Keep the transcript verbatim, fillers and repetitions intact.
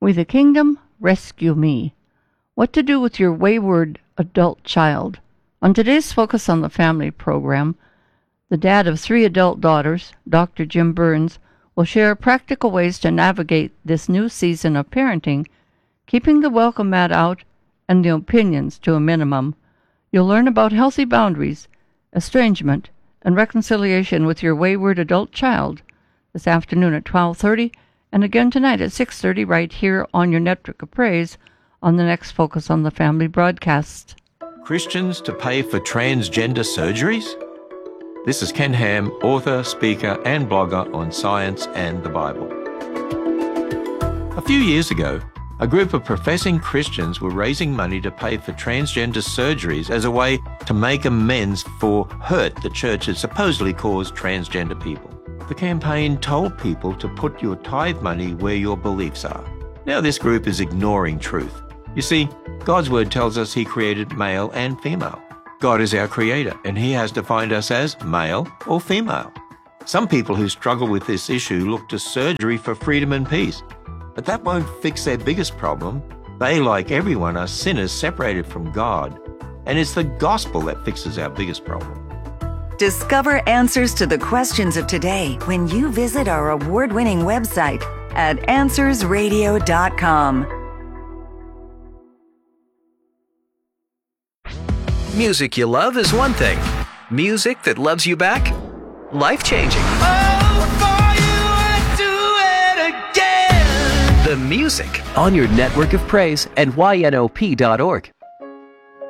We the Kingdom, Rescue Me. What to do with your wayward adult child. On today's Focus on the Family program, the dad of three adult daughters, Doctor Jim Burns, will share practical ways to navigate this new season of parenting, keeping the welcome mat out and the opinions to a minimum. You'll learn about healthy boundaries, estrangement, and reconciliation with your wayward adult child this afternoon at twelve thirty and again tonight at six thirty right here on your Network of Praise on the next Focus on the Family broadcast. Christians to pay for transgender surgeries? This is Ken Ham, author, speaker and blogger on science and the Bible. A few years ago, a group of professing Christians were raising money to pay for transgender surgeries as a way to make amends for hurt the church had supposedly caused transgender people. The campaign told people to put your tithe money where your beliefs are. Now this group is ignoring truth. You see, God's word tells us he created male and female. God is our creator, and he has defined us as male or female. Some people who struggle with this issue look to surgery for freedom and peace. But that won't fix their biggest problem. They, like everyone, are sinners separated from God. And it's the gospel that fixes our biggest problem. Discover answers to the questions of today when you visit our award-winning website at answers radio dot com. Music you love is one thing. Music that loves you back? Life-changing. Oh, for you I'd do it again. The music on your Network of Praise and Y N O P dot org.